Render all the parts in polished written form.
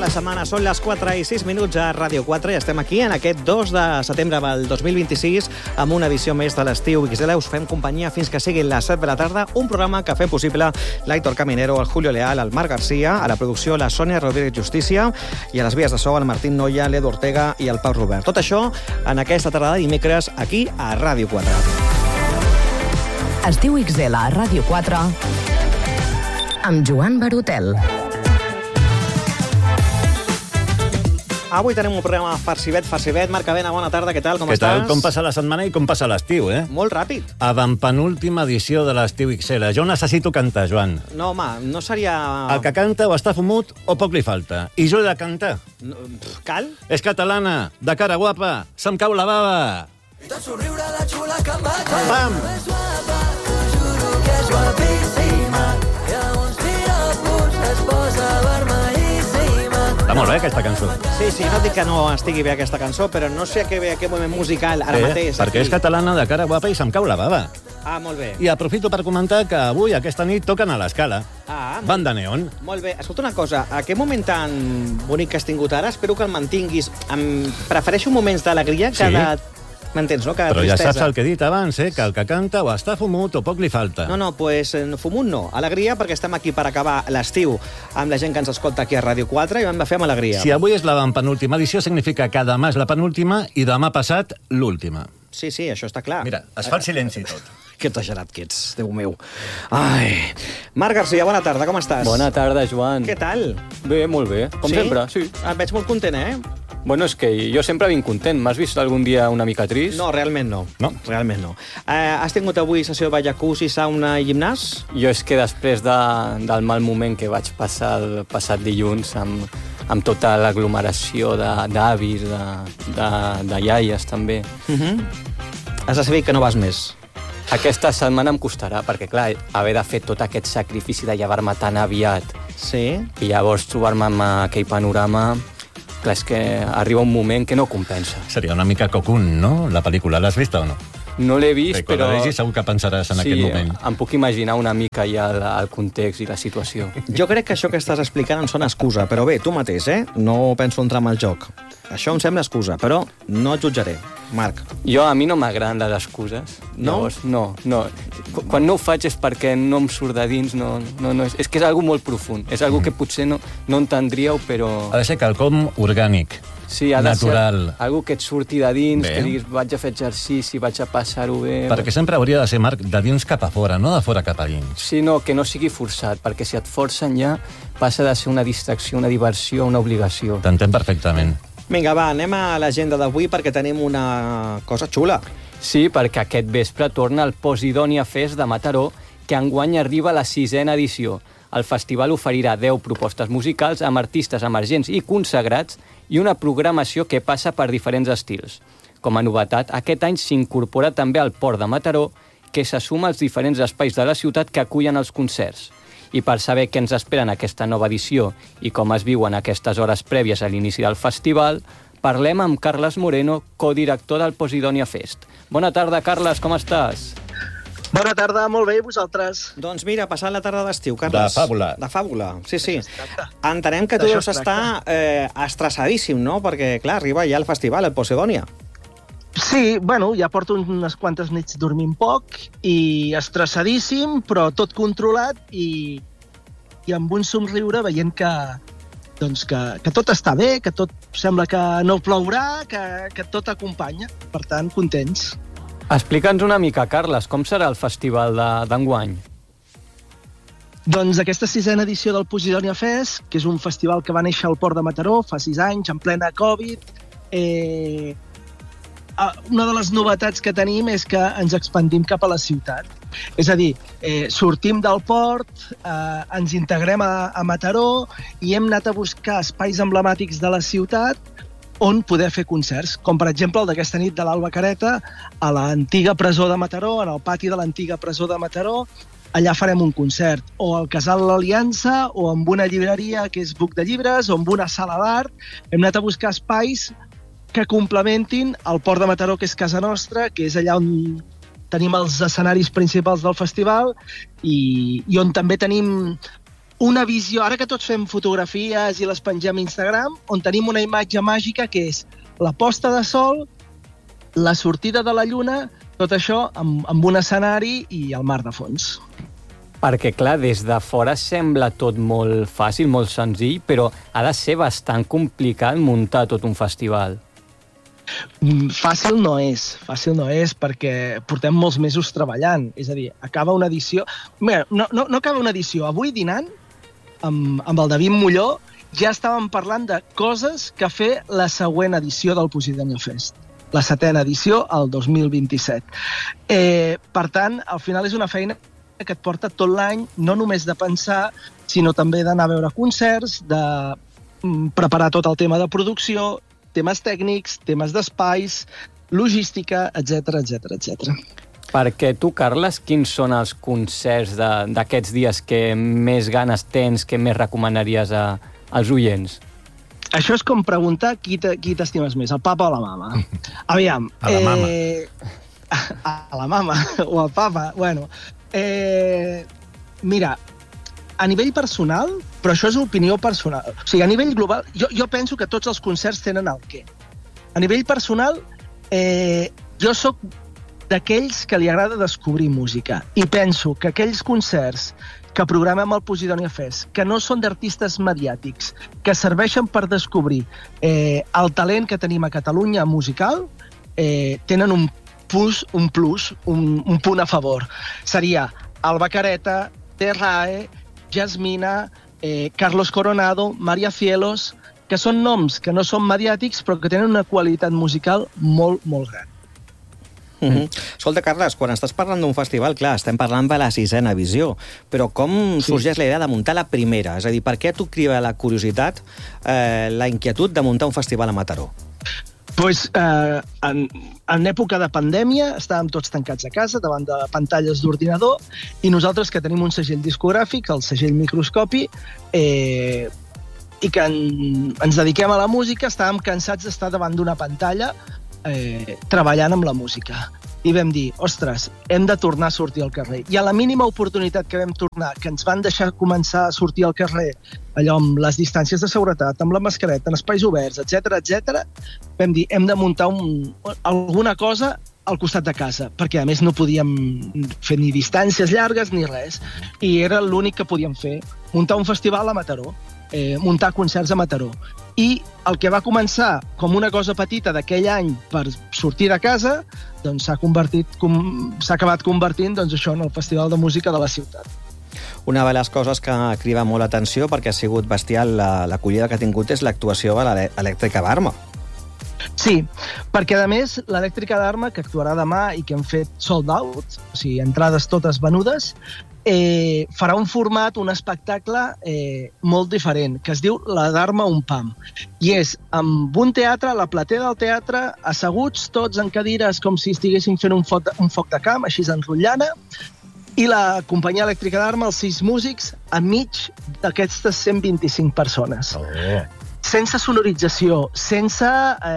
la setmana. Són les 4:06 a Ràdio 4 i estem aquí en aquest 2 de setembre del 2026 amb una edició més de l'Estiu XL. Us fem companyia fins que siguin les 7 de la tarda, un programa que fem possible l'Aitor Caminero, el Julio Leal, el Marc Garcia, a la producció la Sònia Rodríguez Justícia i a les vies de so el Martín Noia, l'Edu Ortega i el Pau Robert. Tot això en aquesta tarda de dimecres aquí a Ràdio 4. Estiu XL a Ràdio 4 amb Joan Barotel. Avui tenim un programa farcibet. Marc Avena, bona tarda, què tal, com estàs? Què tal, com passa la setmana i com passa l'estiu, eh? Molt ràpid. Avantpenúltima edició de l'Estiu XL. Jo necessito cantar, Joan. No, home, no seria... El que canta o està fumut o poc li falta. I jo he de cantar. No, cal? És catalana, de cara guapa, se'm cau la bava. I tot somriure la xula que em va Pam! És guapa, t'ho juro que és guapíssima. I a uns tiraputs es posa vermellíssima. Està molt bé, aquesta cançó. Sí, no dic que no estigui bé aquesta cançó, però no sé a què ve aquest moment musical ara mateix. Perquè és catalana, de cara guapa i se'm cau la bava. Ah, molt bé. I aprofito per comentar que avui, aquesta nit, toquen a l'Escala. Ah, Banda Neon. molt bé. Escolta una cosa, aquest moment tan bonic que has tingut ara, espero que el mantinguis. Prefereixo moments d'alegria que Sí. de... M'entens, no? Que de Però ja tristesa. saps el que he dit abans, que el que canta o està fumut o poc li falta. No, pues fumut no. Alegria perquè estem aquí per acabar l'estiu amb la gent que ens escolta aquí a Ràdio 4 i ho hem de fer amb alegria. Si avui és la penúltima edició, significa que demà és la penúltima i demà passat l'última. Sí, això està clar. Mira, es fa el silenci i tot. Que exagerat que ets, Déu meu. Ai. Marc Garcia, bona tarda, com estàs? Bona tarda, Joan. Què tal? Bé, molt bé. Com sempre, sí. Et veig molt content, eh? Bueno, és que jo sempre vinc content. M'has vist algun dia una mica trist? No, realment no. No? Realment no. Has tingut avui sessió de jacuzzi, sauna i gimnàs? Jo és que després del mal moment que vaig passar el passat dilluns amb tota l'aglomeració d'avis, de iaies, també. Has decidit que no vas més. Aquesta setmana em costarà, perquè, clar, haver de fer tot aquest sacrifici de llevar-me tan aviat Sí? i llavors trobar-me amb aquell panorama, clar, és que arriba un moment que no compensa. Seria una mica Cocoon, no? La pel·lícula, l'has vista o no? No l'he vist, Quan però... la vegis segur que pensaràs en aquest moment. Sí, em puc imaginar una mica ja el context i la situació. Jo crec que això que estàs explicant em sona excusa, però bé, tu mateix, no penso entrar en el joc. Això em sembla excusa, però no et jutjaré, Marc. A mi no m'agraden les excuses. No? Llavors, no. Quan no ho faig és perquè no em surt de dins, no, és que és algo molt profund. És algo que potser no entendríeu, però... Ha de ser quelcom orgànic, Sí, ha de natural. ser algo que et surti de dins, Bé. que diguis vaig a fer exercici, vaig a passar-ho bé... Perquè sempre hauria de ser, Marc, de dins cap a fora, no de fora cap a dins. Sí, no, que no sigui forçat, perquè si et forcen ja passa de ser una distracció, una diversió, una obligació. T'entenc perfectament. Vinga, va, anem a l'agenda d'avui perquè tenim una cosa xula. Sí, perquè aquest vespre torna el Posidonia Fest de Mataró, que enguany arriba a la 6ª edició. El festival oferirà 10 propostes musicals amb artistes emergents i consagrats i una programació que passa per diferents estils. Com a novetat, aquest any s'incorpora també al Port de Mataró, que se suma als diferents espais de la ciutat que acullen els concerts. I per saber què ens espera en aquesta nova edició i com es viuen aquestes hores prèvies a l'inici del festival, parlem amb Carles Moreno, codirector del Posidonia Fest. Bona tarda, Carles, com estàs? Bona tarda, molt bé, i vosaltres? Doncs mira, passant la tarda d'estiu, Carles. De fàbula. De fàbula, sí. Exacte. Entenem que tu D'això deus es estar estressadíssim, no? Perquè, clar, arriba ja el festival, el Posidonia. Sí, bueno, ja porto unes quantes nits dormint poc i estressadíssim, però tot controlat i amb un somriure veient que tot està bé, que tot sembla que no plourà, que tot acompanya. Per tant, contents. Explica'ns una mica, Carles, com serà el festival d'enguany? Doncs aquesta 6ª edició del Posidonia Fest, que és un festival que va néixer al Port de Mataró fa 6 anys, en plena Covid, una de les novetats que tenim és que ens expandim cap a la ciutat. És a dir, sortim del port, ens integrem a Mataró i hem anat a buscar espais emblemàtics de la ciutat on poder fer concerts, com per exemple el d'aquesta nit de l'Alba Careta a l'antiga presó de Mataró, en el pati de l'antiga presó de Mataró. Allà farem un concert, o al Casal l'Aliança, o amb una llibreria que és Buc de Llibres, o amb una sala d'art. Hem anat a buscar espais que complementin el Port de Mataró, que és casa nostra, que és allà on tenim els escenaris principals del festival i on també tenim una visió, ara que tots fem fotografies i les pengem a Instagram, on tenim una imatge màgica que és la posta de sol, la sortida de la lluna, tot això amb un escenari i el mar de fons. Perquè, clar, des de fora sembla tot molt fàcil, molt senzill, però ha de ser bastant complicat muntar tot un festival. Fàcil no és, perquè portem molts mesos treballant. És a dir, acaba una edició... Mira, no acaba una edició. Avui dinant, amb el David Molló, ja estàvem parlant de coses que fer la següent edició del Posidonia Fest. La 7ª edició, el 2027. Per tant, al final és una feina que et porta tot l'any, no només de pensar, sinó també d'anar a veure concerts, de preparar tot el tema de producció, temes tècnics, temes d'espais, logística, etc. Perquè tu, Carles, quins són els concerts d'aquests dies que més ganes tens, que més recomanaries als oients? Això és com preguntar qui t'estimes més, el papa o la mama. Aviam. A la mama. A la mama o al papa, bueno. Mira, a nivell personal, però això és opinió personal, o sigui, a nivell global, jo penso que tots els concerts tenen el què. A nivell personal, jo sóc d'aquells que li agrada descobrir música i penso que aquells concerts que programem al Posidonia Fest, que no són d'artistes mediàtics, que serveixen per descobrir el talent que tenim a Catalunya musical, tenen un punt a favor. Seria Alba Careta, Terrae, Jasmina, Carlos Coronado, María Cielos, que són noms que no són mediàtics però que tenen una qualitat musical molt, molt gran. Escolta, Carles, quan estàs parlant d'un festival, clar, estem parlant de la 6ª edició, però com sorgeix la idea de muntar la primera? És a dir, per què t'ho criva la curiositat, la inquietud de muntar un festival a Mataró? Pues, en època de pandèmia estàvem tots tancats a casa davant de pantalles d'ordinador i nosaltres, que tenim un segell discogràfic, el segell Microscopi, i que ens dediquem a la música, estàvem cansats d'estar davant d'una pantalla treballant amb la música. I vam dir, ostres, hem de tornar a sortir al carrer. I a la mínima oportunitat que vam tornar, que ens van deixar començar a sortir al carrer, allò amb les distàncies de seguretat, amb la mascareta, en espais oberts, etc., vam dir, hem de muntar alguna cosa al costat de casa, perquè a més no podíem fer ni distàncies llargues ni res, i era l'únic que podíem fer, muntar un festival a Mataró, muntar concerts a Mataró. I el que va començar com una cosa petita d'aquell any per sortir de casa, doncs s'ha acabat convertint això en el festival de música de la ciutat. Una de les coses que crida molt l'atenció, perquè ha sigut bestial l'acollida que ha tingut, és l'actuació de l'Elèctrica d'Arma. Sí, perquè a més l'Elèctrica d'Arma, que actuarà demà i que hem fet sold out, o sigui, entrades totes venudes, farà un format, un espectacle molt diferent, que es diu La d'Arma un Pam. I és amb un teatre, la platea del teatre, asseguts tots en cadires com si estiguessin fent un foc de camp, així enrotllana, i la companyia Elèctrica d'Arma, els 6 músics, enmig d'aquestes 125 persones. Sense sonorització, sense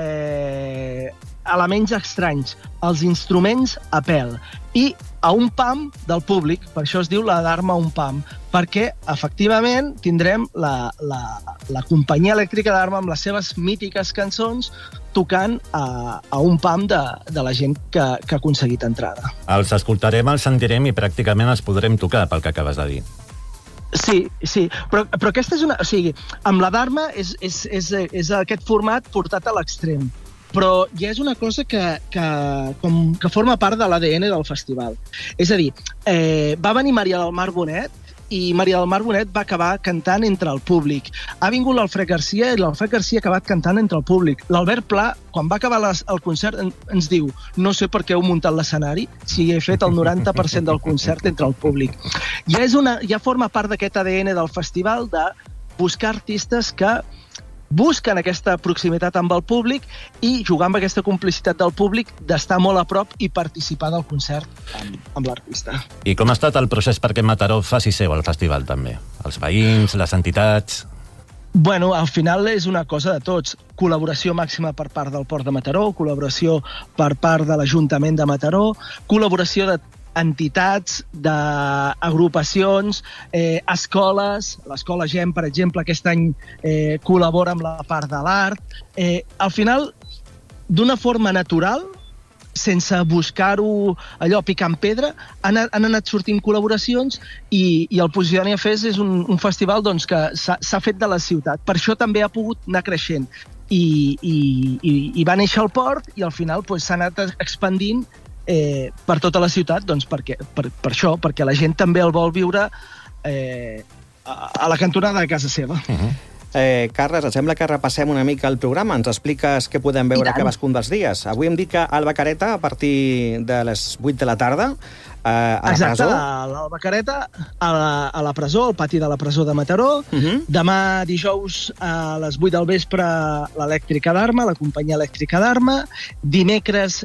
elements estranys, els instruments a pèl, i a un pam del públic, per això es diu La d'Arma un Pam, perquè efectivament tindrem la companyia Elèctrica d'Arma amb les seves mítiques cançons tocant a un pam de la gent que ha aconseguit entrada. Els escoltarem, els sentirem i pràcticament els podrem tocar, pel que acabes de dir. Sí, però aquesta és una... O sigui, amb La d'Arma és aquest format portat a l'extrem, però ja és una cosa que forma part de l'ADN del festival. És a dir, va venir Maria del Mar Bonet i Maria del Mar Bonet va acabar cantant entre el públic. Ha vingut l'Alfred Garcia i l'Alfred Garcia ha acabat cantant entre el públic. L'Albert Pla, quan va acabar el concert, ens diu, no sé per què heu muntat l'escenari si he fet el 90% del concert entre el públic. Ja forma part d'aquest ADN del festival de buscar artistes que busquen aquesta proximitat amb el públic i jugar amb aquesta complicitat del públic d'estar molt a prop i participar del concert amb l'artista. I com ha estat el procés perquè Mataró faci seu al festival, també? Els veïns, les entitats... Bueno, al final és una cosa de tots. Col·laboració màxima per part del Port de Mataró, col·laboració per part de l'Ajuntament de Mataró, col·laboració de entitats, d'agrupacions, escoles. L'escola GEM, per exemple, aquest any col·labora amb la part de l'art. Al final, d'una forma natural, sense buscar-ho allò picant pedra, han anat sortint col·laboracions i el Posidonia Fest és un festival doncs, que s'ha fet de la ciutat. Per això també ha pogut anar creixent. I va néixer al port i al final s'ha anat expandint per tota la ciutat, doncs, per això, perquè la gent també el vol viure a la cantonada de casa seva. Carles, et sembla que repassem una mica el programa? Ens expliques què podem veure cadascun dels dies. Avui hem dit que Alba Careta, a partir de les 8 de la tarda, a la Exacte, presó. l'Alba Careta, a la presó, al pati de la presó de Mataró. Demà, dijous, a les 8 del vespre, l'Elèctrica d'Arma, la companyia Elèctrica d'Arma. Divendres,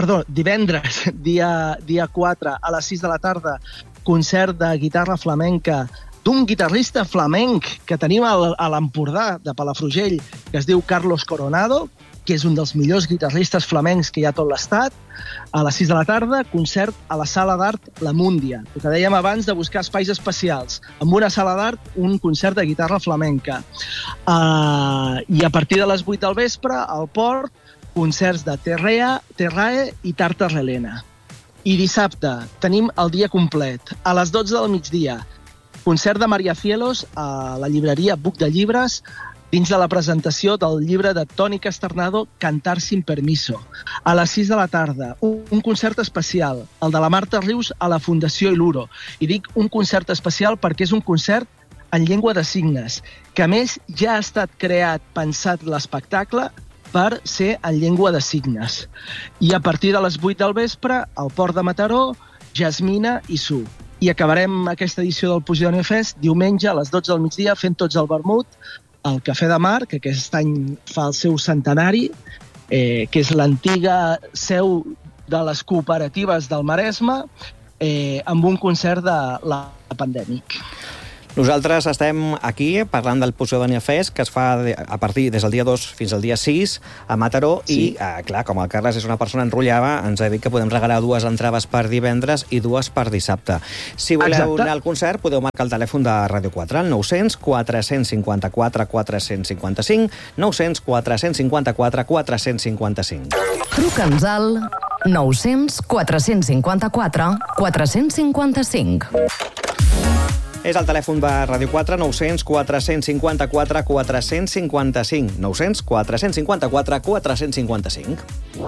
dia 4, a les 6 de la tarda, concert de guitarra flamenca d'un guitarrista flamenc que tenim a l'Empordà, de Palafrugell, que es diu Carlos Coronado, que és un dels millors guitarristes flamencs que hi ha a tot l'estat. A les 6 de la tarda, concert a la Sala d'Art La Múndia. El que dèiem abans de buscar espais especials. Amb una sala d'art, un concert de guitarra flamenca. I a partir de les 8 del vespre, al port, concerts de Terrae i Tarta Relena. I dissabte tenim el dia complet. A les 12 del migdia, concert de Maria Cielos a la llibreria Buc de Llibres, dins de la presentació del llibre de Toni Casternado, Cantar sin permiso. A les 6 de la tarda, un concert especial, el de la Marta Rius a la Fundació Iluro. I dic un concert especial perquè és un concert en llengua de signes, que a més ja ha estat pensat l'espectacle per ser en llengua de signes. I a partir de les 8 del vespre, al Port de Mataró, Jasmina i Su. I acabarem aquesta edició del Posidonia Fest diumenge a les 12 del migdia fent tots el vermut al Cafè de Mar, que aquest any fa el seu centenari, que és l'antiga seu de les cooperatives del Maresme, amb un concert de la Pandèmic. Nosaltres estem aquí parlant del Posidonia Fest, que es fa a partir des del dia 2 fins al dia 6 a Mataró, i, clar, com el Carles és una persona enrotllada, ens ha dit que podem regalar 2 entrades per divendres i 2 per dissabte. Si voleu anar al concert, podeu marcar el telèfon de Ràdio 4, el 900 454 455, 900 454 455. Truca'ns al 900 454 455. És el telèfon de Ràdio 4, 900 454 455. 900 454 455.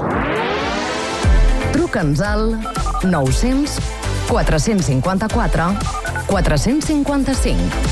Truca'ns al 900 454 455.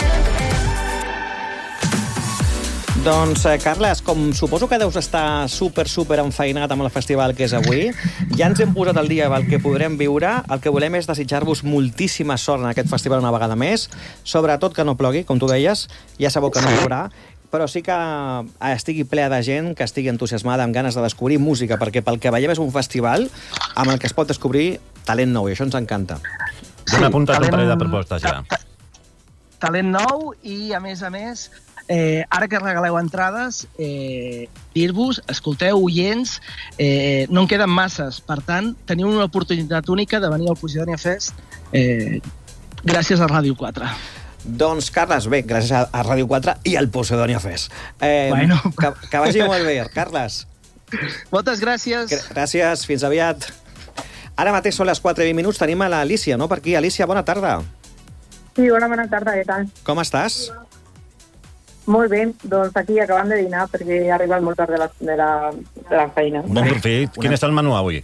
Doncs, Carles, com suposo que deus estar super enfeinat amb el festival que és avui, ja ens hem posat al dia el que podrem viure. El que volem és desitjar-vos moltíssima sort en aquest festival una vegada més, sobretot que no plogui, com tu deies, ja sabeu que no plourà, però sí que estigui ple de gent, que estigui entusiasmada, amb ganes de descobrir música, perquè pel que veiem és un festival amb el que es pot descobrir talent nou, i això ens encanta. Ben apuntat un parell de propostes ja. Talent nou i, a més, ara que regaleu entrades, dir-vos, escolteu, oients, no en queden masses. Per tant, teniu una oportunitat única de venir al Posidonia Fest gràcies a Ràdio 4. Doncs, Carles, bé, gràcies a Ràdio 4 i al Posidonia Fest. Bueno. Que vagi molt bé, Carles. Moltes gràcies. Gràcies, fins aviat. Ara mateix són les 4 i 20 minuts, tenim a l'Alícia, no? Per aquí. Alícia, bona tarda. Sí, bona tarda, què tal? Com estàs? Molt bé, doncs aquí acabant de dinar perquè he arribat molt tard de la feina. Bon profit. Quin és el menú avui?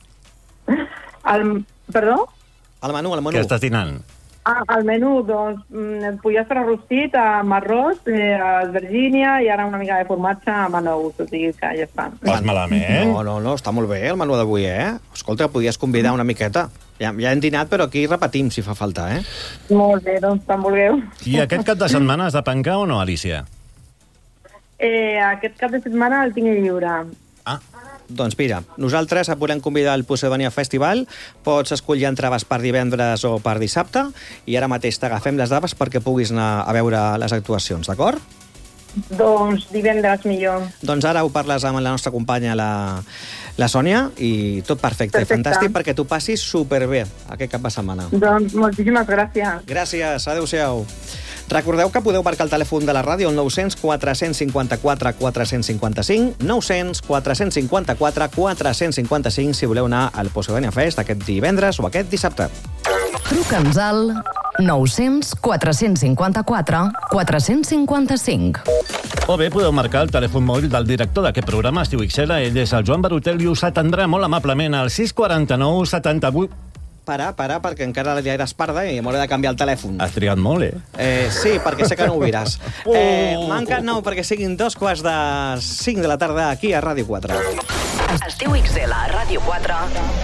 Perdó? El menú. Què estàs dinant? El menú, doncs, pollastre rostit amb arròs, albergínia i ara una mica de formatge amb anous, o sigui que ja està. Vas malament? No, està molt bé el menú d'avui, Escolta, podies convidar una miqueta. Ja hem dinat, però aquí repetim si fa falta, Molt bé, doncs tant vulgueu. I aquest cap de setmana has de pencar o no, Alícia? Aquest cap de setmana el tinc lliure. Doncs mira, nosaltres et volem convidar al Posidonia Festival. Pots escollir entrades per divendres o per dissabte i ara mateix t'agafem les dades perquè puguis anar a veure les actuacions, d'acord? Doncs divendres millor. Doncs ara ho parles amb la nostra companya, la Sònia, i tot perfecte. Perfecte. Fantàstic perquè t'ho passis superbé aquest cap de setmana. Doncs moltíssimes gràcies. Gràcies, adeu-siau. Recordeu que podeu marcar el telèfon de la ràdio al 900 454 455, 900 454 455 si voleu anar al Posidònia Fest aquest divendres o aquest dissabte. Truca'ns al 900 454 455. O bé podeu marcar el telèfon mòbil del director d'aquest programa, es diu Ixela, ell és el Joan Barutel i us atendrà molt amablement al 649 78... Para, perquè encara ja eres parda i m'hauré de canviar el telèfon. Has triat molt, Sí, perquè sé que no ho diràs. Manquen 9 perquè siguin 2:45 de la tarda aquí a Ràdio 4. Estiu XL a Ràdio 4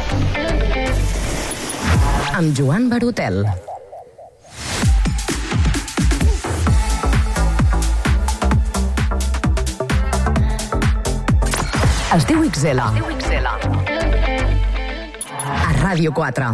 amb Joan Barutel. Estiu XL a Ràdio 4.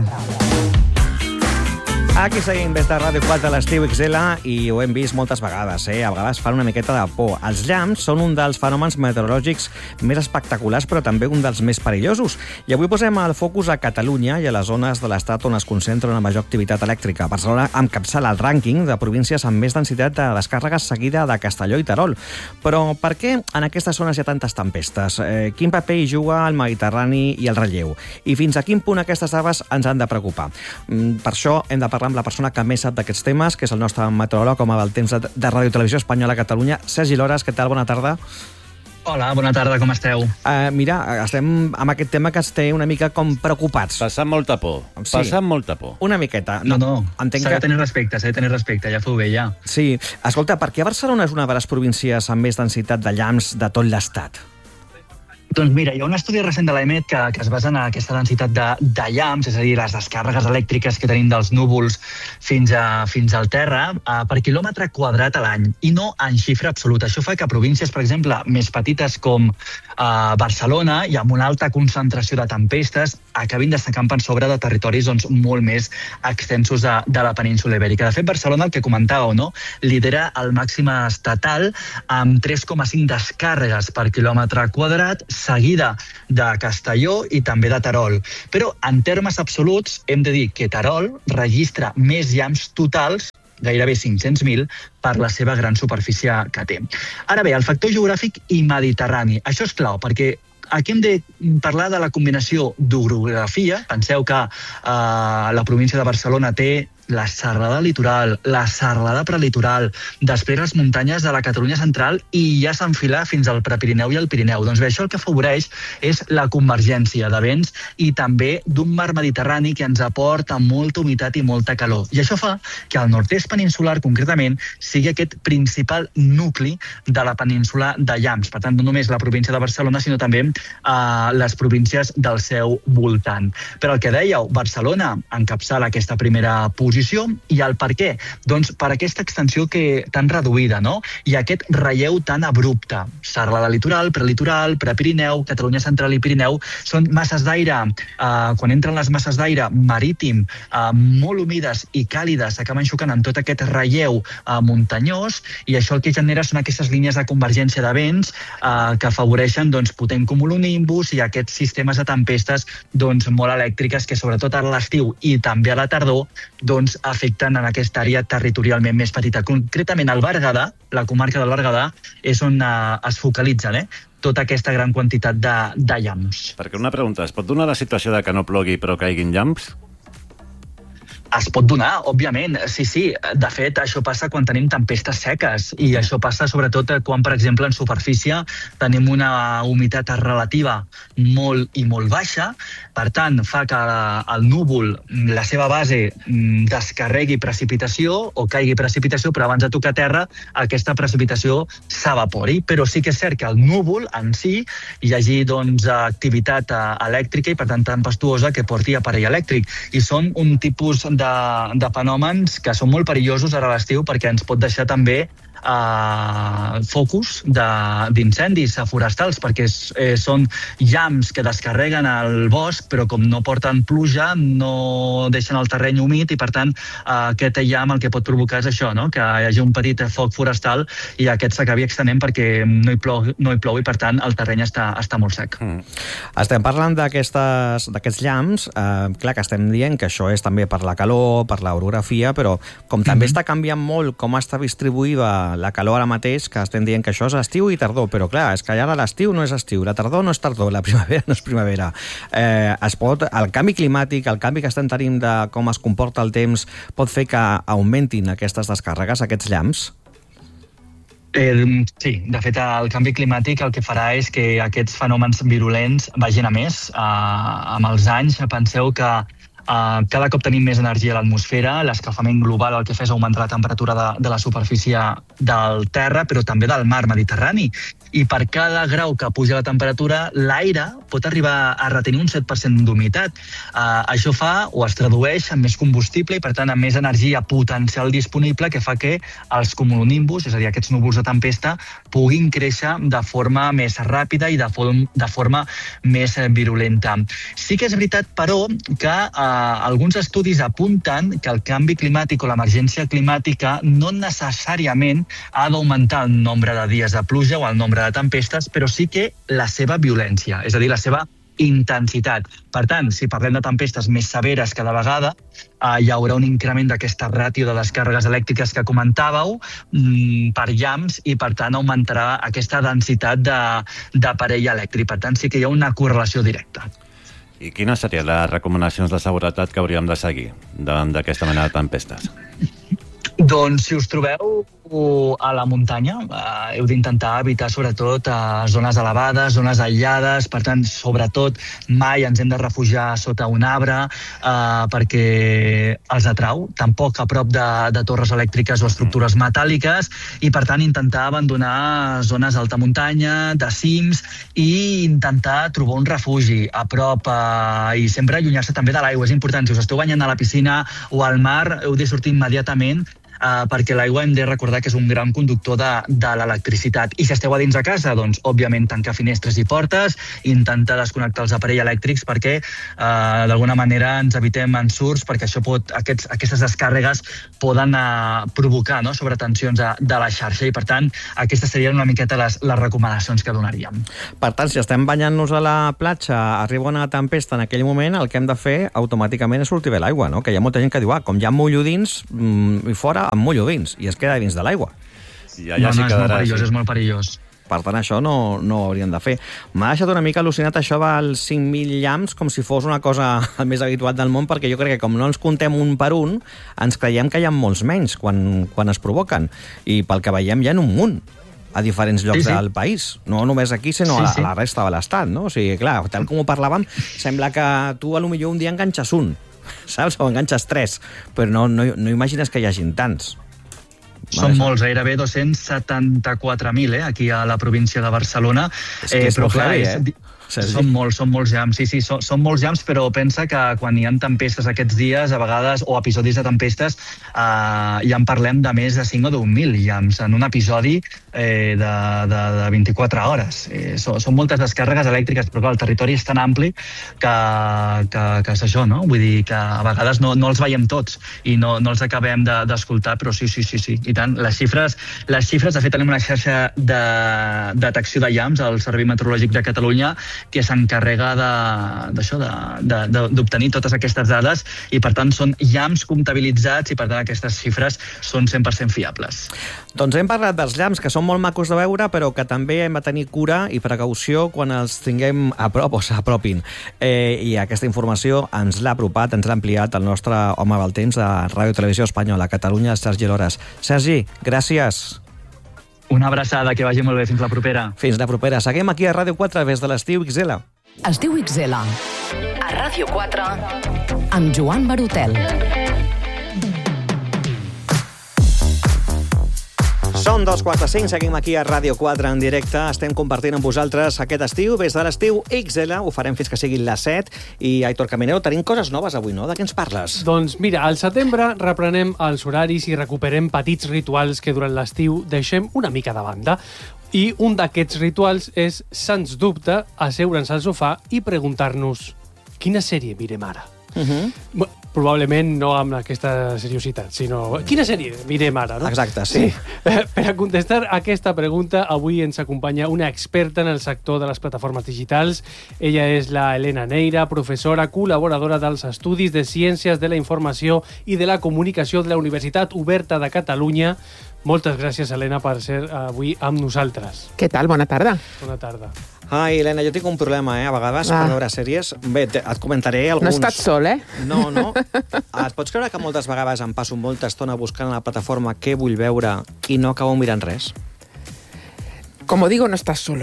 Aquí seguim des de Ràdio 4 a l'estiu XL i ho hem vist moltes vegades, A vegades fan una miqueta de por. Els llamps són un dels fenòmens meteorològics més espectaculars, però també un dels més perillosos. I avui posem el focus a Catalunya i a les zones de l'estat on es concentra una major activitat elèctrica. Barcelona encapçala el rànquing de províncies amb més densitat de descàrregues, seguida de Castelló i Terol. Però per què en aquestes zones hi ha tantes tempestes? Quin paper hi juga el Mediterrani i el relleu? I fins a quin punt aquestes dades ens han de preocupar? Per això hem de parlar amb la persona que més sap d'aquests temes, que és el nostre meteoròleg, home del temps de Ràdio Televisió Espanyola a Catalunya, Sergi Lores. Què tal? Bona tarda. Hola, bona tarda, com esteu? Mira, estem amb aquest tema que ens té una mica com preocupats. Passant molta por. Sí. Passant molta por. Una miqueta. No, entenc s'ha de tenir respecte, ja feu bé, ja. Sí. Escolta, per què Barcelona és una de les províncies amb més densitat de llamps de tot l'estat? Doncs mira, hi ha un estudi recent de l'EMET que es basa en aquesta densitat de llamps, és a dir, les descàrregues elèctriques que tenim dels núvols fins al terra, per quilòmetre quadrat a l'any, i no en xifra absoluta. Això fa que províncies, per exemple, més petites com Barcelona i amb una alta concentració de tempestes acabin destacant per sobre de territoris molt més extensos de la península ibèrica. De fet, Barcelona, el que comentàveu, no? Lidera el màxim estatal amb 3,5 descàrregues per quilòmetre quadrat, seguida de Castelló i també de Terol. Però en termes absoluts hem de dir que Terol registra més llamps totals, gairebé 500.000, per la seva gran superfície que té. Ara bé, el factor geogràfic i mediterrani. Això és clau, perquè aquí hem de parlar de la combinació d'orografia. Penseu que la província de Barcelona té la serrada litoral, la serrada prelitoral, després les muntanyes de la Catalunya central i ja s'enfila fins al Prepirineu i el Pirineu. Doncs bé, això el que afavoreix és la convergència de vents i també d'un mar Mediterrani que ens aporta molta humitat i molta calor. I això fa que el nord-est peninsular, concretament, sigui aquest principal nucli de la península de llamps. Per tant, no només la província de Barcelona, sinó també les províncies del seu voltant. Però el que dèieu, Barcelona encapçala aquesta primera posició. I el per què? Doncs per aquesta extensió tan reduïda, no? I aquest relleu tan abrupte. Serralada litoral, prelitoral, Prepirineu, Catalunya central i Pirineu són masses d'aire, quan entren les masses d'aire marítim, molt humides i càlides, s'acaben xocant amb tot aquest relleu muntanyós, i això el que genera són aquestes línies de convergència de vents que afavoreixen potent cumulonimbus i aquests sistemes de tempestes molt elèctriques que sobretot a l'estiu i també a la tardor afecten en aquesta àrea territorialment més petita. Concretament al Berguedà, la comarca del Berguedà, és on es focalitzen tota aquesta gran quantitat de llamps. Perquè una pregunta, es pot donar la situació de que no plogui però caiguin llamps? Es pot donar, òbviament, sí. De fet, això passa quan tenim tempestes seques i això passa sobretot quan, per exemple, en superfície tenim una humitat relativa molt i molt baixa. Per tant, fa que el núvol, la seva base, descarregui precipitació o caigui precipitació, però abans de tocar terra aquesta precipitació s'evapori. Però sí que és cert que el núvol en si hi hagi activitat elèctrica i, per tant, tempestuosa que porti aparell elèctric. I són un tipus de fenòmens que són molt perillosos ara a l'estiu perquè ens pot deixar també focus d'incendis forestals, perquè són llamps que descarreguen al bosc, però com no porten pluja, no deixen el terreny humit i, per tant, aquest llamp el que pot provocar és això, no? Que hi hagi un petit foc forestal i aquest s'acabi extenent perquè no hi plou i, per tant, el terreny està molt sec. Estem parlant d'aquests llamps, clar que estem dient que això és també per la calor, per l'orografia, però com també està canviant molt com està distribuïda la calor ara mateix, que estem dient que això és estiu i tardor, però clar, és que ara l'estiu no és estiu, la tardor no és tardor, la primavera no és primavera. El canvi climàtic, el canvi que estem tenint de com es comporta el temps, pot fer que augmentin aquestes descàrregues, aquests llamps? Sí, de fet, el canvi climàtic el que farà és que aquests fenòmens virulents vagin a més. Amb els anys, penseu que cada cop tenim més energia a l'atmosfera, l'escalfament global el que fa és augmentar la temperatura de la superfície del terra, però també del mar Mediterrani. I per cada grau que puja la temperatura, l'aire pot arribar a retenir un 7% d'humitat. Això fa o es tradueix en més combustible i, per tant, en més energia potencial disponible, que fa que els cumulonimbus, és a dir, aquests núvols de tempesta, puguin créixer de forma més ràpida i de forma més virulenta. Sí que és veritat, però, que alguns estudis apunten que el canvi climàtic o l'emergència climàtica no necessàriament ha d'augmentar el nombre de dies de pluja o el nombre de tempestes, però sí que la seva violència, és a dir, la seva intensitat. Per tant, si parlem de tempestes més severes cada vegada, hi haurà un increment d'aquesta ràtio de descàrregues elèctriques que comentàveu per llamps i, per tant, augmentarà aquesta densitat d'aparell elèctric. Per tant, sí que hi ha una correlació directa. I quines serien les recomanacions de seguretat que hauríem de seguir davant d'aquesta mena de tempestes? Doncs si us trobeu a la muntanya, heu d'intentar evitar sobretot zones elevades, zones aïllades, per tant, sobretot mai ens hem de refugiar sota un arbre perquè els atrau, tampoc a prop de torres elèctriques o estructures metàl·liques, i per tant intentar abandonar zones d'alta muntanya, de cims, i intentar trobar un refugi a prop i sempre allunyar-se també de l'aigua. És important, si us esteu banyant a la piscina o al mar, heu de sortir immediatament perquè l'aigua hem de recordar que és un gran conductor de l'electricitat. I si esteu a dins de casa, doncs, òbviament, tancar finestres i portes, intentar desconnectar els aparells elèctrics perquè, d'alguna manera, ens evitem ensurts, perquè aquestes descàrregues poden provocar sobretensions de la xarxa, i, per tant, aquestes serien una miqueta les recomanacions que donaríem. Per tant, si estem banyant-nos a la platja, arriba una tempesta en aquell moment, el que hem de fer automàticament és sortir bé l'aigua, no? Que hi ha molta gent que diu, com ja em mullo dins i fora, em mullo dins, i es queda dins de l'aigua. És molt perillós. Per tant, això no ho hauríem de fer. M'ha deixat una mica al·lucinat això dels 5.000 llamps, com si fos una cosa més habitual del món, perquè jo crec que com no ens contem un per un, ens creiem que hi ha molts menys quan es provoquen. I pel que veiem hi ha un munt a diferents llocs del país. No només aquí, sinó a la resta de l'estat, no? O sigui, clar, tal com ho parlàvem, sembla que tu potser un dia enganxes un, saps? O enganxes 3, però no imagines que hi hagin tants. Són molts, gairebé 274.000, aquí a la província de Barcelona. És que és molt heavy, Són molts llamps, sí, són molts llamps, però pensa que quan hi ha tempestes aquests dies, a vegades, o episodis de tempestes, ja en parlem de més de 5 o 10.000 llamps en un episodi de 24 hores. Són moltes descàrregues elèctriques, però clar, el territori és tan ampli que és això, no? Vull dir que a vegades no els veiem tots i no els acabem d'escoltar, però sí, i tant. Les xifres, de fet, tenim una xarxa de detecció de llamps al Servei Meteorològic de Catalunya que s'encarrega d'obtenir totes aquestes dades, i per tant són llamps comptabilitzats, i per tant aquestes xifres són 100% fiables. Doncs hem parlat dels llamps, que són molt macos de veure, però que també hem de tenir cura i precaució quan els tinguem a prop o s'apropin. I aquesta informació ens l'ha apropat, ens l'ha ampliat el nostre home del temps de Ràdio Televisió Espanyola a Catalunya, Sergi Lores. Sergi, gràcies. Una abraçada, que vagi molt bé. Fins la propera. Fins la propera. Seguim aquí a Ràdio 4 des de l'Estiu XL. Estiu XL. A Ràdio 4 amb Joan Barutel. Són 2:45, seguim aquí a Ràdio 4 en directe. Estem compartint amb vosaltres aquest estiu. Des de l'estiu XL, ho farem fins que siguin les 7. I, Aitor Caminero, tenim coses noves avui, no? De què ens parles? Doncs mira, al setembre reprenem els horaris i recuperem petits rituals que durant l'estiu deixem una mica de banda. I un d'aquests rituals és, sens dubte, asseure'ns al sofà i preguntar-nos quina sèrie mirem ara? Probablement no amb aquesta seriositat, sinó quina sèrie mirem ara, no? Exacte, sí. Per a contestar aquesta pregunta, avui ens acompanya una experta en el sector de les plataformes digitals. Ella és la Helena Neira, professora col·laboradora dels Estudis de Ciències de la Informació i de la Comunicació de la Universitat Oberta de Catalunya. Moltes gràcies, Helena, per ser avui amb nosaltres. Què tal? Bona tarda. Bona tarda. Ai, Helena, jo tinc un problema, a vegades, per veure sèries. Bé, et comentaré alguns... No estàs sol, No. Et pots creure que moltes vegades em passo molta estona buscant a la plataforma què vull veure i no acabo mirant res? Como digo, no estás solo.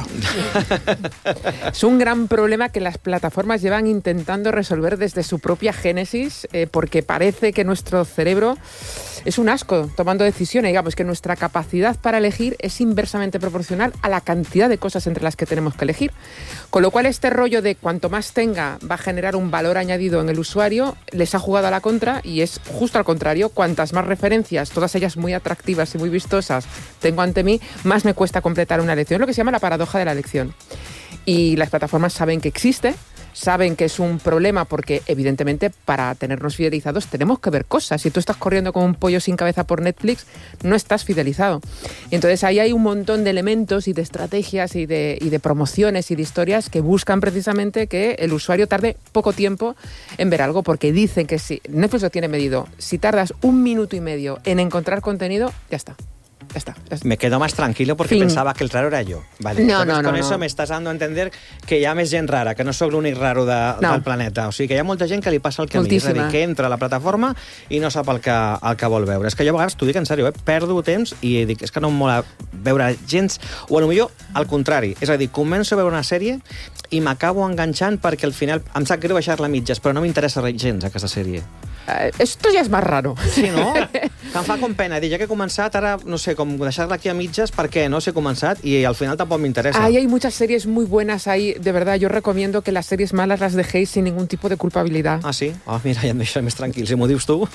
Es un gran problema que las plataformas llevan intentando resolver desde su propia génesis, porque parece que nuestro cerebro es un asco tomando decisiones. Digamos que nuestra capacidad para elegir es inversamente proporcional a la cantidad de cosas entre las que tenemos que elegir. Con lo cual, este rollo de cuanto más tenga va a generar un valor añadido en el usuario, les ha jugado a la contra, y es justo al contrario. Cuantas más referencias, todas ellas muy atractivas y muy vistosas, tengo ante mí, más me cuesta completar una elección. Es lo que se llama la paradoja de la elección. Y las plataformas saben que existe, saben que es un problema porque, evidentemente, para tenernos fidelizados tenemos que ver cosas. Si tú estás corriendo como un pollo sin cabeza por Netflix, no estás fidelizado. Y entonces ahí hay un montón de elementos y de estrategias y de promociones y de historias que buscan precisamente que el usuario tarde poco tiempo en ver algo, porque dicen que si Netflix lo tiene medido, si tardas 1 minuto y medio en encontrar contenido, ya está. Ya está. Me quedo más tranquilo porque pensaba que el raro era yo. Vale. No, con eso me estás dando a entender que hi ha més gent rara, que no sóc l'únic raro del planeta. O sigui, que hi ha molta gent que li passa el que a mi. És a dir, que entra a la plataforma i no sap el que vol veure. És que jo a vegades, t'ho dic en sèrio, perdo temps i dic, és que no em mola veure gens, o potser al contrari. És a dir, començo a veure una sèrie i m'acabo enganxant perquè al final em sap greu baixar-la a mitges, però no m'interessa gens aquesta sèrie. Esto ya es más raro. Sí, no? Que em fa com pena dir, ja que he començat, ara, no sé, com deixar-la aquí a mitges, perquè no sé començat i al final tampoc m'interessa. Hay muchas series muy buenas ahí, de verdad. Yo recomiendo que las series malas las dejéis sin ningún tipo de culpabilidad. Ah, sí? Mira, ja em deixa més tranquil, si m'ho dius tu.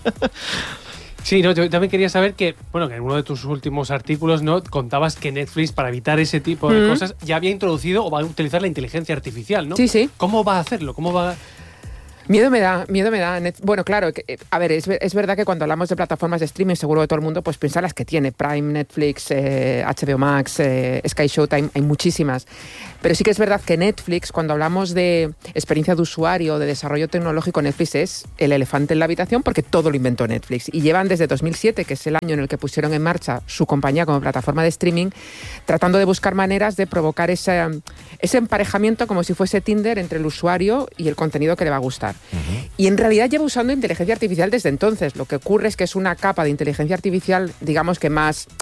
Sí, no, yo también quería saber que, bueno, que en uno de tus últimos artículos, ¿no?, contabas que Netflix, para evitar ese tipo de cosas, ya había introducido o va a utilizar la inteligencia artificial, ¿no? Sí, sí. ¿Cómo va a hacerlo? ¿Cómo va...? Miedo me da. Bueno, claro, a ver, es verdad que cuando hablamos de plataformas de streaming, seguro que todo el mundo pues piensa las que tiene, Prime, Netflix, HBO Max, Sky Showtime, hay muchísimas. Pero sí que es verdad que Netflix, cuando hablamos de experiencia de usuario, de desarrollo tecnológico, Netflix es el elefante en la habitación porque todo lo inventó Netflix. Y llevan desde 2007, que es el año en el que pusieron en marcha su compañía como plataforma de streaming, tratando de buscar maneras de provocar ese emparejamiento como si fuese Tinder entre el usuario y el contenido que le va a gustar. Y en realidad lleva usando inteligencia artificial desde entonces. Lo que ocurre es que es una capa de inteligencia artificial, digamos que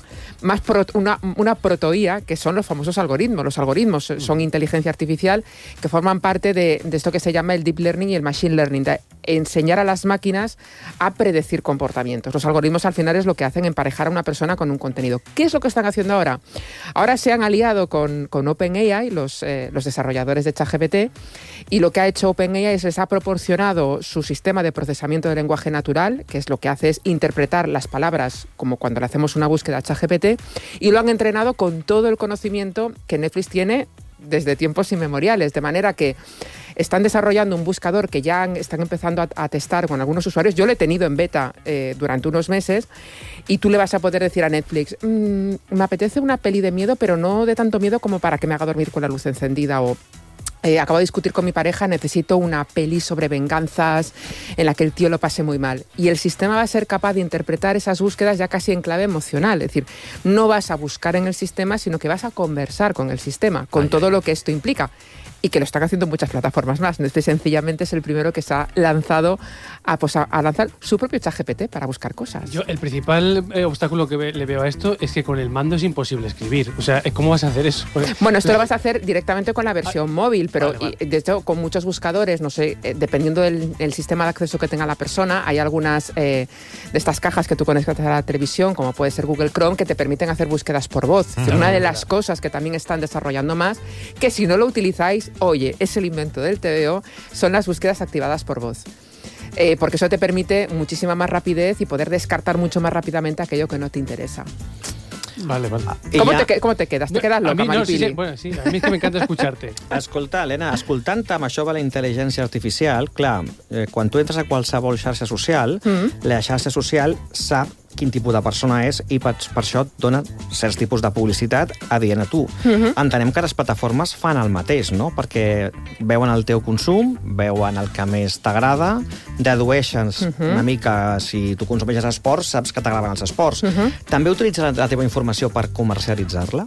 una proto-IA, que son los famosos algoritmos. Los algoritmos son inteligencia artificial que forman parte de esto que se llama el deep learning y el machine learning, de enseñar a las máquinas a predecir comportamientos. Los algoritmos al final es lo que hacen emparejar a una persona con un contenido. ¿Qué es lo que están haciendo ahora? Ahora se han aliado con OpenAI, los desarrolladores de ChatGPT, y lo que ha hecho OpenAI es les ha proporcionado su sistema de procesamiento de lenguaje natural, que es lo que hace es interpretar las palabras como cuando le hacemos una búsqueda a ChatGPT, y lo han entrenado con todo el conocimiento que Netflix tiene desde tiempos inmemoriales, de manera que están desarrollando un buscador que ya están empezando a testar con algunos usuarios. Yo lo he tenido en beta durante unos meses, y tú le vas a poder decir a Netflix, me apetece una peli de miedo, pero no de tanto miedo como para que me haga dormir con la luz encendida, o acabo de discutir con mi pareja, necesito una peli sobre venganzas en la que el tío lo pase muy mal. Y el sistema va a ser capaz de interpretar esas búsquedas ya casi en clave emocional. Es decir, no vas a buscar en el sistema, sino que vas a conversar con el sistema, con todo lo que esto implica. Y que lo están haciendo muchas plataformas más. Netflix sencillamente es el primero que se ha lanzado a lanzar su propio ChatGPT para buscar cosas. Yo, el principal obstáculo que le veo a esto es que con el mando es imposible escribir. O sea, ¿cómo vas a hacer eso? Bueno, esto lo vas a hacer directamente con la versión móvil, pero de hecho con muchos buscadores, no sé, dependiendo del sistema de acceso que tenga la persona, hay algunas de estas cajas que tú conectas a la televisión, como puede ser Google Chrome, que te permiten hacer búsquedas por voz. Es decir, una de las cosas que también están desarrollando más, que si no lo utilizáis, oye, es el invento del TVO, son las búsquedas activadas por voz. Porque eso te permite muchísima más rapidez y poder descartar mucho más rápidamente aquello que no te interesa. Vale. ¿Cómo te quedas? ¿Te quedas loca, a mí no, Maripili? sí, bueno, sí, a mí es que me encanta escucharte. Escolta, Helena, escoltant amb això de la intel·ligència artificial, clar, quan tu entres a qualsevol xarxa social, la xarxa social sap quin tipus de persona és i per això et dona certs tipus de publicitat adient a tu. Entenem que les plataformes fan el mateix, no? Perquè veuen el teu consum, veuen el que més t'agrada, dedueixen una mica si tu consumeixes esports, saps que t'agraden els esports. També utilitzen la teva informació per comercialitzar-la?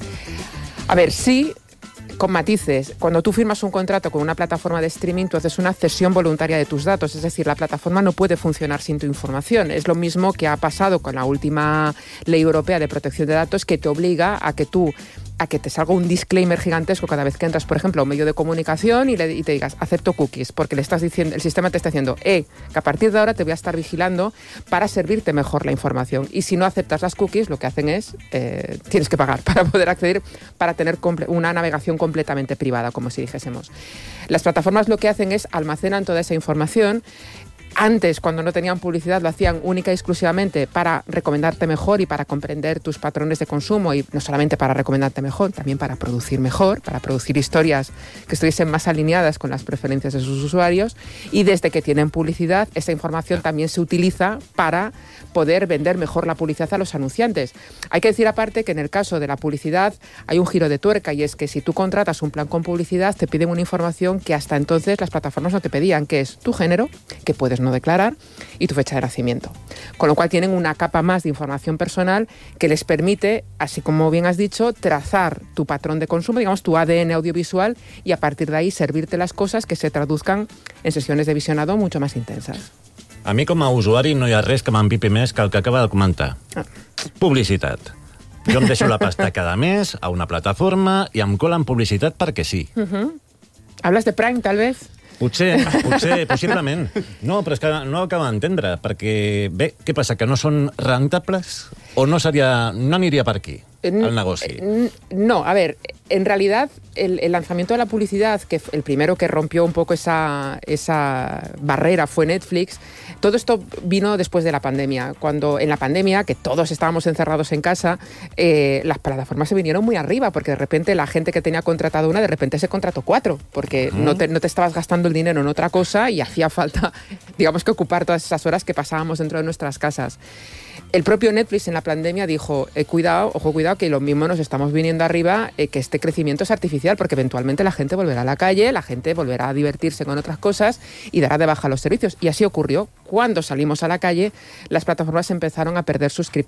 A ver, sí, con matices. Cuando tú firmas un contrato con una plataforma de streaming, tú haces una cesión voluntaria de tus datos. Es decir, la plataforma no puede funcionar sin tu información. Es lo mismo que ha pasado con la última ley europea de protección de datos, que te obliga a que te salga un disclaimer gigantesco cada vez que entras, por ejemplo, a un medio de comunicación y te digas, acepto cookies, porque le estás diciendo, el sistema te está diciendo, que a partir de ahora te voy a estar vigilando para servirte mejor la información. Y si no aceptas las cookies, lo que hacen es, tienes que pagar para poder acceder, para tener una navegación completamente privada, como si dijésemos. Las plataformas lo que hacen es almacenan toda esa información. Antes, cuando no tenían publicidad, lo hacían única y exclusivamente para recomendarte mejor y para comprender tus patrones de consumo, y no solamente para recomendarte mejor, también para producir mejor, para producir historias que estuviesen más alineadas con las preferencias de sus usuarios. Y desde que tienen publicidad, esa información también se utiliza para poder vender mejor la publicidad a los anunciantes. Hay que decir aparte que en el caso de la publicidad hay un giro de tuerca, y es que si tú contratas un plan con publicidad, te piden una información que hasta entonces las plataformas no te pedían, que es tu género, que puedes no declarar, y tu fecha de nacimiento. Con lo cual tienen una capa más de información personal que les permite, así como bien has dicho, trazar tu patrón de consumo, digamos tu ADN audiovisual, y a partir de ahí servirte las cosas que se traduzcan en sesiones de visionado mucho más intensas. A mi com a usuari no hi ha res que m'empipi més que el que acaba de comentar. Publicitat. Jo em deixo la pasta cada mes a una plataforma i em colen publicitat perquè sí. ¿Hablas de Prime, tal vez? Potser, possiblement. No, però és que no ho acabo d'entendre, perquè, bé, què passa, que no són rentables? O no aniria per aquí el negoci? No, a ver, en realidad el lanzamiento de la publicidad, que el primero que rompió un poco esa barrera fue Netflix. Todo esto vino después de la pandemia. Cuando en la pandemia, que todos estábamos encerrados en casa, las plataformas se vinieron muy arriba, porque de repente la gente que tenía contratado una, de repente se contrató 4, porque no te estabas gastando el dinero en otra cosa y hacía falta, digamos, que ocupar todas esas horas que pasábamos dentro de nuestras casas. El propio Netflix en la pandemia dijo, cuidado, que lo mismo nos estamos viniendo arriba, que este crecimiento es artificial, porque eventualmente la gente volverá a la calle, la gente volverá a divertirse con otras cosas y dará de baja los servicios. Y así ocurrió. Cuando salimos a la calle, las plataformas empezaron a perder suscriptores.